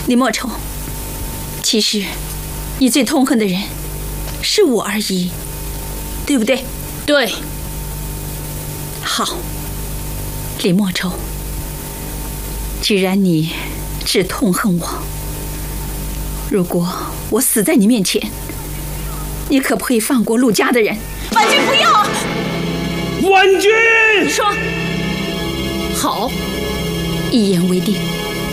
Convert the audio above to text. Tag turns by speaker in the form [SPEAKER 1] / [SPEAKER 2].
[SPEAKER 1] 李莫愁，其实你最痛恨的人是我而已，对不对？
[SPEAKER 2] 对。
[SPEAKER 1] 好，李莫愁，既然你只痛恨我，如果我死在你面前，你可不可以放过陆家的人？
[SPEAKER 2] 婉君不要！
[SPEAKER 3] 婉君，
[SPEAKER 2] 说好，
[SPEAKER 1] 一言为定。